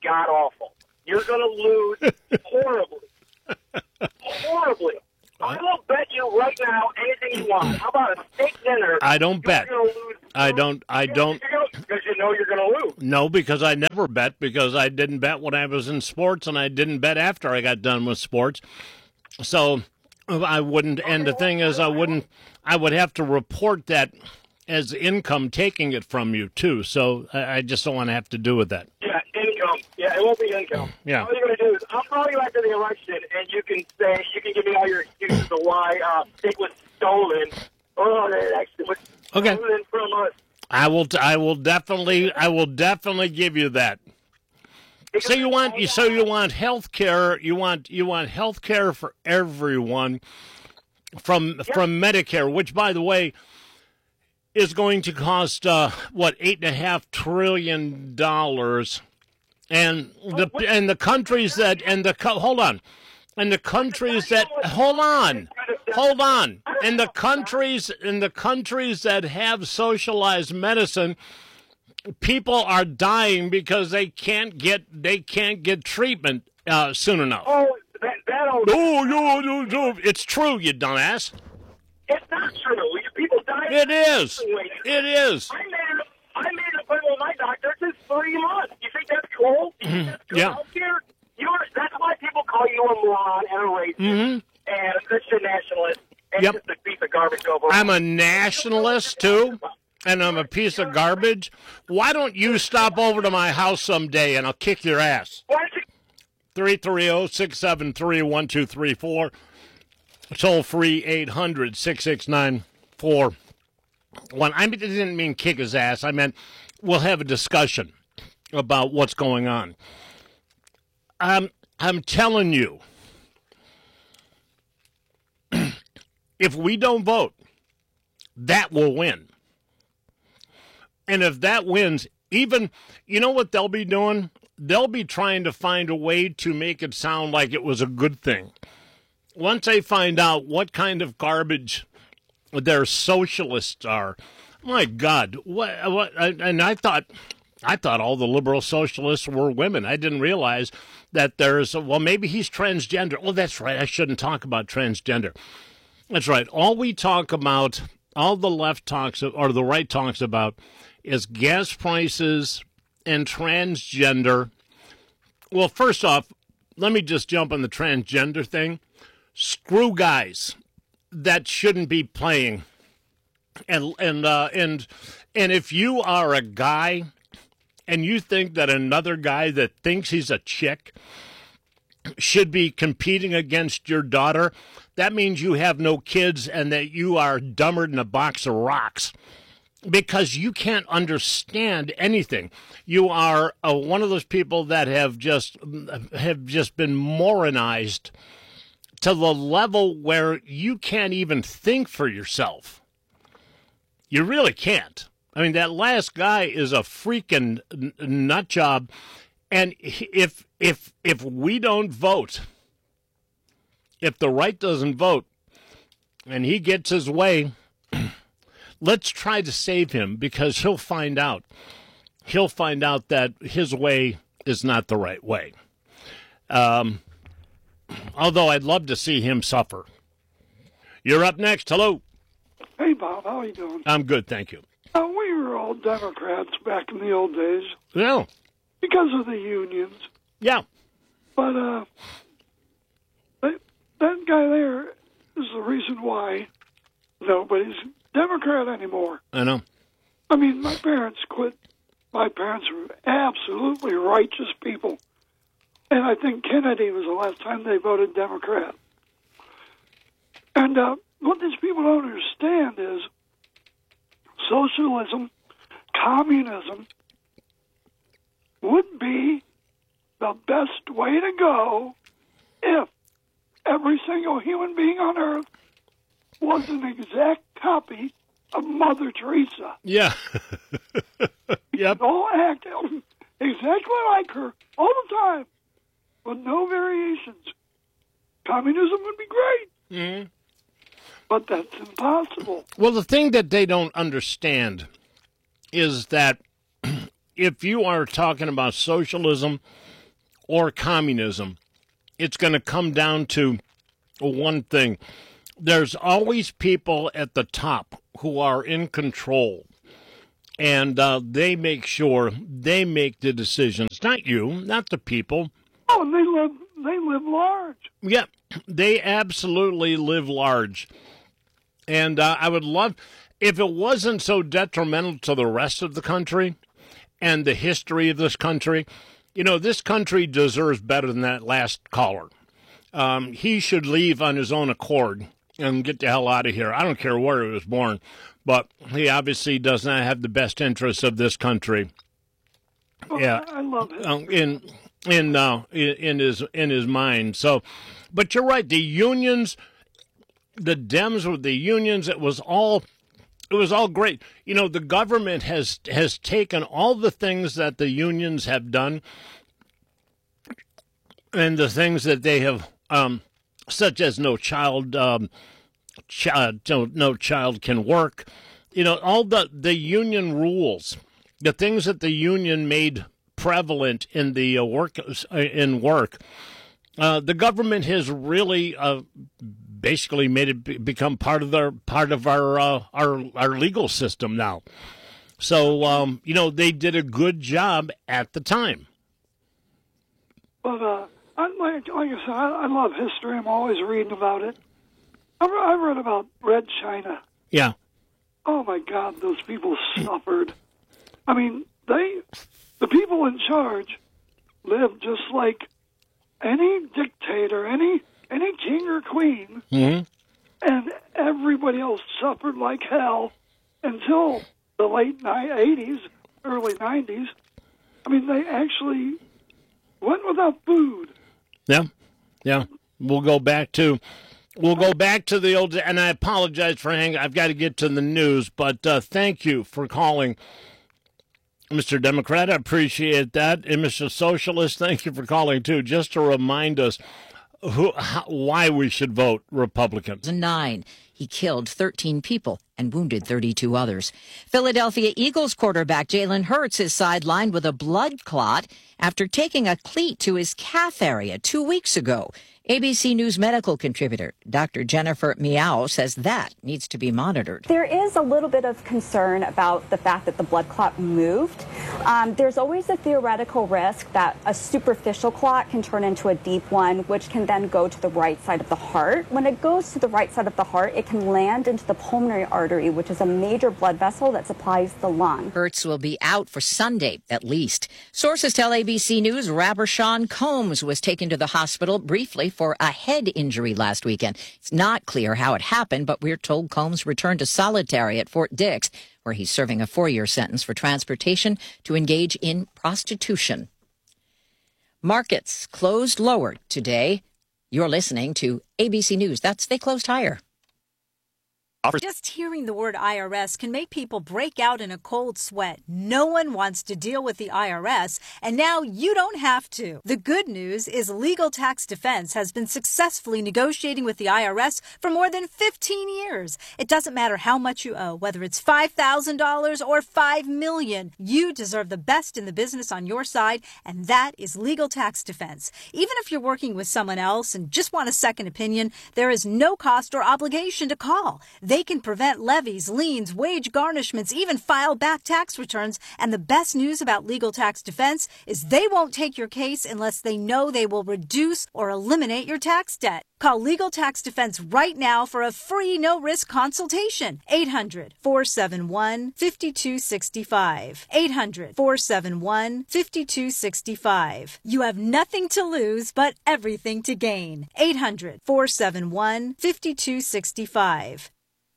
god awful. You're going to lose horribly, horribly. I will bet you right now anything you want. How about a steak dinner? I don't bet. You're gonna lose. I don't. I don't. Because you know you're going to lose. No, because I never bet, because I didn't bet when I was in sports, and I didn't bet after I got done with sports. So I wouldn't. And the thing is, I wouldn't. I would have to report that as income, taking it from you too. So I, I just don't want to have to do with that. Yeah, income. Yeah, it won't be income. Yeah. All you're going to do is, I'll call you after the election, and you can say, you can give me all your excuses of why uh, it was stolen. Oh, it actually was Okay. stolen from us. I will. I will definitely. I will definitely give you that. So you want. You so you want health care. You want. You want health care for everyone from from Medicare, which, by the way, is going to cost uh, what eight and a half trillion dollars, and the and the countries that and the hold on, and the countries that hold on, hold on, and the countries in the countries that have socialized medicine, people are dying because they can't get they can't get treatment uh, soon enough. Oh, that, that'll... No, no, no, no, it's true, you dumbass. It's not true. People die. It is. It is. I made an, I made an appointment with my doctor since three months. You think that's cool? You think that's cool Yeah. healthcare? You are, that's why people call you a moron and a racist Mhm. and a Christian nationalist and Yep. just a piece of garbage overall. I'm a nationalist, too, and I'm a piece of garbage. Why don't you stop over to my house someday, and I'll kick your ass? three three zero, six seven three, one two three four. Toll free eight hundred, six six nine, four one. I didn't mean kick his ass. I meant we'll have a discussion about what's going on. I'm, I'm telling you, if we don't vote, that will win. And if that wins, even, you know what they'll be doing? They'll be trying to find a way to make it sound like it was a good thing. Once they find out what kind of garbage their socialists are, my God, what? What? And I thought, I thought all the liberal socialists were women. I didn't realize that there's, well, maybe he's transgender. Oh, that's right. I shouldn't talk about transgender. That's right. All we talk about, all the left talks, or the right talks about, is gas prices and transgender. Well, first off, let me just jump on the transgender thing. Screw guys that shouldn't be playing. And and uh, and and if you are a guy and you think that another guy that thinks he's a chick should be competing against your daughter, that means you have no kids and that you are dumber than a box of rocks, because you can't understand anything. You are uh, one of those people that have just have just been moronized to the level where you can't even think for yourself. You really can't. I mean, that last guy is a freaking nut job. And if if if we don't vote, if the right doesn't vote, and he gets his way, let's try to save him, because he'll find out. He'll find out that his way is not the right way. Um, although I'd love to see him suffer. You're up next. Hello. Hey, Bob. How are you doing? I'm good, thank you. Uh, we were all Democrats back in the old days. Yeah. Because of the unions. Yeah. But uh, that, that guy there is the reason why nobody's Democrat anymore. I know. I mean, my parents quit. My parents were absolutely righteous people. And I think Kennedy was the last time they voted Democrat. And uh, what these people don't understand is socialism, communism would be the best way to go if every single human being on Earth was an exact copy of Mother Teresa. Yeah. Yep. All act exactly like her all the time, with no variations. Communism would be great. Mm-hmm. But that's impossible. Well, the thing that they don't understand is that if you are talking about socialism or communism, it's going to come down to one thing. There's always people at the top who are in control, and uh, they make sure they make the decisions. Not you, not the people. Oh, and they live, they live large. Yeah, they absolutely live large. And uh, I would love, if it wasn't so detrimental to the rest of the country and the history of this country, you know, this country deserves better than that last caller. Um, he should leave on his own accord and get the hell out of here. I don't care where he was born, but he obviously does not have the best interests of this country. Oh, yeah, I love it. Um, in in uh, in in his in his mind. So, but you're right. The unions, the Dems with the unions, it was all. It was all great. You know, the government has has taken all the things that the unions have done and the things that they have, um, such as no child, um, ch- no, no child can work. You know, all the, the union rules, the things that the union made prevalent in the uh, work uh, in work. Uh, the government has really uh, basically made it be- become part of their part of our uh, our our legal system now. So um, you know, they did a good job at the time. But uh, I, like, like I said, I, I love history. I'm always reading about it. I've, I've read about Red China. Yeah. Oh my God, those people suffered. I mean, they, the people in charge, lived just like any dictator, any any king or queen, mm-hmm. and everybody else suffered like hell until the late eighties, early nineties. I mean, they actually went without food. Yeah, yeah. We'll go back to we'll go back to the old. And I apologize for hanging. I've got to get to the news, but uh, thank you for calling, Mister Democrat. I appreciate that. And Mister Socialist, thank you for calling, too, just to remind us who, how, why we should vote Republican. Nine. He killed thirteen people and wounded thirty-two others. Philadelphia Eagles quarterback Jalen Hurts is sidelined with a blood clot after taking a cleat to his calf area two weeks ago. A B C News medical contributor Doctor Jennifer Miao says that needs to be monitored. There is a little bit of concern about the fact that the blood clot moved. Um, there's always a theoretical risk that a superficial clot can turn into a deep one, which can then go to the right side of the heart. When it goes to the right side of the heart, it can land into the pulmonary artery, which is a major blood vessel that supplies the lung. Hurts will be out for Sunday, at least. Sources tell A B C News rapper Sean Combs was taken to the hospital briefly for a head injury last weekend. It's not clear how it happened, but we're told Combs returned to solitary at Fort Dix, where he's serving a four-year sentence for transportation to engage in prostitution. Markets closed lower today. You're listening to A B C News. That's They Closed Higher. Just hearing the word I R S can make people break out in a cold sweat. No one wants to deal with the I R S, and now you don't have to. The good news is Legal Tax Defense has been successfully negotiating with the I R S for more than fifteen years. It doesn't matter how much you owe, whether it's five thousand dollars or five million dollars. You deserve the best in the business on your side, and that is Legal Tax Defense. Even if you're working with someone else and just want a second opinion, there is no cost or obligation to call. They can prevent levies, liens, wage garnishments, even file back tax returns. And the best news about Legal Tax Defense is they won't take your case unless they know they will reduce or eliminate your tax debt. Call Legal Tax Defense right now for a free no-risk consultation. eight hundred, four seven one, five two six five. eight hundred, four seven one, five two six five. You have nothing to lose but everything to gain. eight hundred, four seven one, five two six five.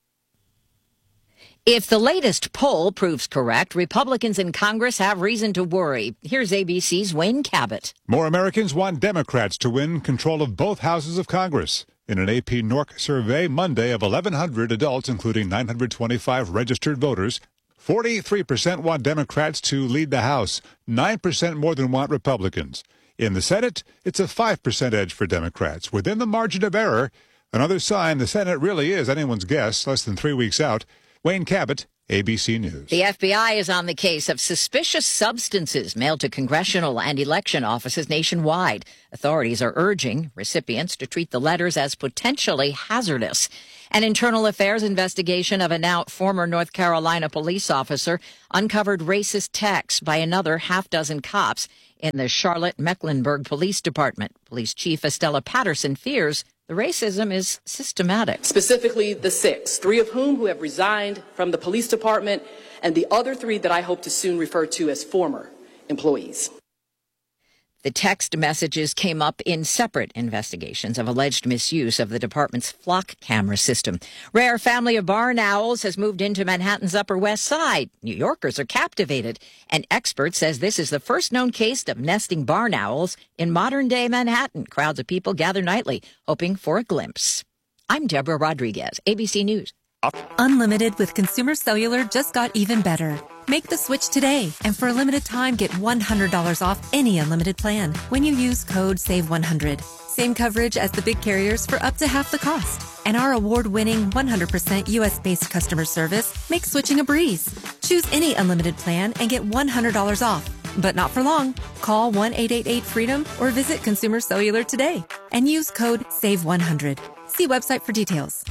If the latest poll proves correct, Republicans in Congress have reason to worry. Here's A B C's Wayne Cabot. More Americans want Democrats to win control of both houses of Congress. In an A P N O R C survey Monday of eleven hundred adults, including nine hundred twenty-five registered voters, forty-three percent want Democrats to lead the House, nine percent more than want Republicans. In the Senate, it's a five percent edge for Democrats, within the margin of error. Another sign the Senate really is anyone's guess, less than three weeks out. Wayne Cabot, A B C News. The F B I is on the case of suspicious substances mailed to congressional and election offices nationwide. Authorities are urging recipients to treat the letters as potentially hazardous. An internal affairs investigation of a now former North Carolina police officer uncovered racist texts by another half dozen cops in the Charlotte-Mecklenburg Police Department. Police Chief Estella Patterson fears the racism is systematic. Specifically, the six, three of whom who have resigned from the police department, and the other three that I hope to soon refer to as former employees. The text messages came up in separate investigations of alleged misuse of the department's flock camera system. Rare family of barn owls has moved into Manhattan's Upper West Side. New Yorkers are captivated. An expert says this is the first known case of nesting barn owls in modern-day Manhattan. Crowds of people gather nightly, hoping for a glimpse. I'm Deborah Rodriguez, A B C News. Unlimited with Consumer Cellular just got even better. Make the switch today, and for a limited time, get one hundred dollars off any unlimited plan when you use code save one hundred. Same coverage as the big carriers for up to half the cost. And our award-winning one hundred percent U S-based customer service makes switching a breeze. Choose any unlimited plan and get one hundred dollars off. But not for long. Call one eight eight eight freedom or visit Consumer Cellular today and use code save one hundred. See website for details.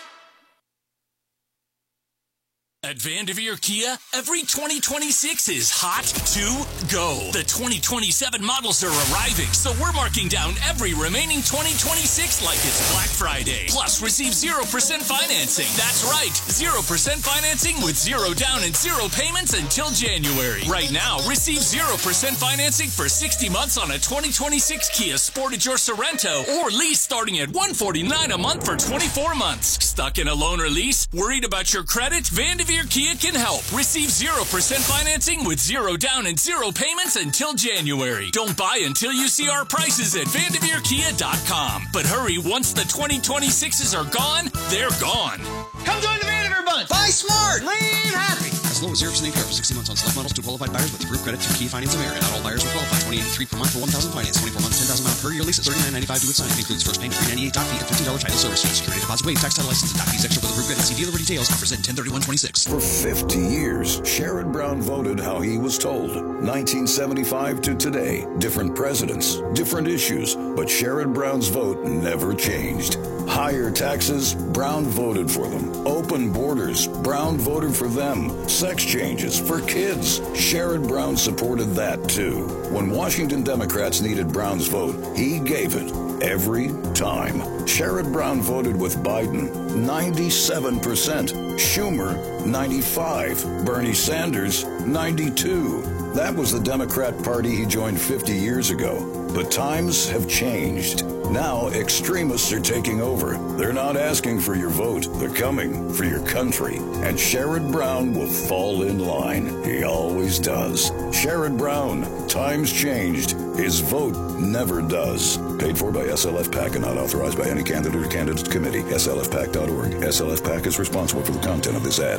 At Vanderveer Kia, every twenty twenty-six is hot to go. The twenty twenty-seven models are arriving, so we're marking down every remaining twenty twenty-six like it's Black Friday. Plus, receive zero percent financing. That's right, zero percent financing with zero down and zero payments until January. Right now, receive zero percent financing for sixty months on a twenty twenty-six Kia Sportage or Sorento, or lease starting at one hundred forty-nine dollars a month for twenty-four months. Stuck in a loan or lease? Worried about your credit? Vanderveer Kia can help. Receive zero percent financing with zero down and zero payments until January. Don't buy until you see our prices at Vanderveer Kia dot com. But hurry, once the twenty twenty-sixes are gone, they're gone. Come join the Vanderveer Bunch. Buy smart. Leave happy. As low as zero percent A P R for sixty months on select models to qualified buyers with approved credit through Kia Finance America. Not all buyers will qualify. twenty eighty-three per month for one thousand finance. twenty-four months, ten thousand miles per year lease at thirty-nine ninety-five to sign. Includes first payment, three ninety-eight doc fee, and fifteen dollars title service fee. Security deposit waived. Tax title license and doc fees extra with approved credit. See dealer for details. Offers at ten thirty-one twenty-six. For fifty years, Sherrod Brown voted how he was told. nineteen seventy-five to today. Different presidents, different issues, but Sherrod Brown's vote never changed. Higher taxes, Brown voted for them. Open borders, Brown voted for them. Sex changes for kids, Sherrod Brown supported that too. When Washington Democrats needed Brown's vote, he gave it every time. Sherrod Brown voted with Biden, ninety-seven percent. Schumer, ninety-five. Bernie Sanders, ninety-two. That was the Democrat Party he joined fifty years ago. But times have changed. Now extremists are taking over. They're not asking for your vote. They're coming for your country. And Sherrod Brown will fall in line. He always does. Sherrod Brown, times changed. His vote never does. Paid for by S L F PAC and not authorized by any candidate or candidate committee. S L F PAC dot org. S L F PAC is responsible for the content of this ad.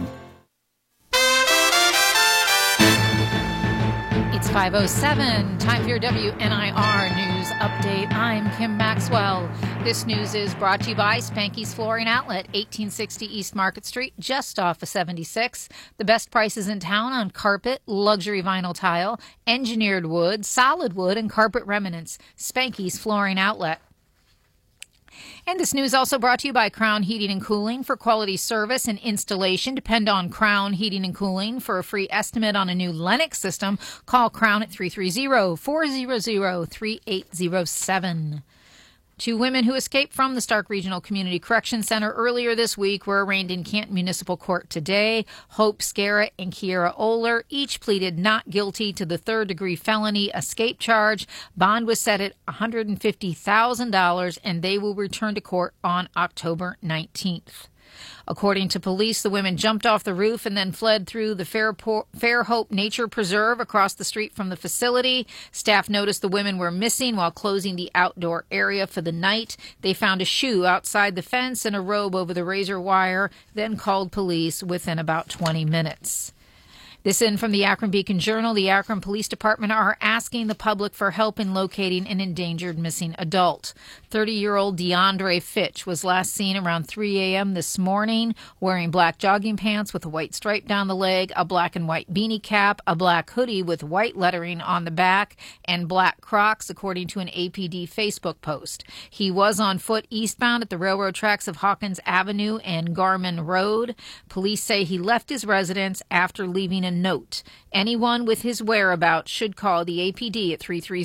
It's five oh seven, time for your W N I R News Update. I'm Kim Maxwell. This news is brought to you by Spanky's Flooring Outlet, eighteen sixty East Market Street, just off of seventy-six. The best prices in town on carpet, luxury vinyl tile, engineered wood, solid wood, and carpet remnants. Spanky's Flooring Outlet. And this news also brought to you by Crown Heating and Cooling. For quality service and installation, depend on Crown Heating and Cooling. For a free estimate on a new Lennox system, call Crown at three three zero, four zero zero, three eight zero seven. Two women who escaped from the Stark Regional Community Correction Center earlier this week were arraigned in Canton Municipal Court today. Hope Scarrett and Kiera Oler each pleaded not guilty to the third-degree felony escape charge. Bond was set at one hundred fifty thousand dollars, and they will return to court on October nineteenth. According to police, the women jumped off the roof and then fled through the Fairpo- Fairhope Nature Preserve across the street from the facility. Staff noticed the women were missing while closing the outdoor area for the night. They found a shoe outside the fence and a robe over the razor wire, then called police within about twenty minutes. This in from the Akron Beacon Journal. The Akron Police Department are asking the public for help in locating an endangered missing adult. thirty-year-old DeAndre Fitch was last seen around three a.m. this morning wearing black jogging pants with a white stripe down the leg, a black and white beanie cap, a black hoodie with white lettering on the back, and black Crocs, according to an A P D Facebook post. He was on foot eastbound at the railroad tracks of Hawkins Avenue and Garman Road. Police say he left his residence after leaving a note. Anyone with his whereabouts should call the A P D at three three zero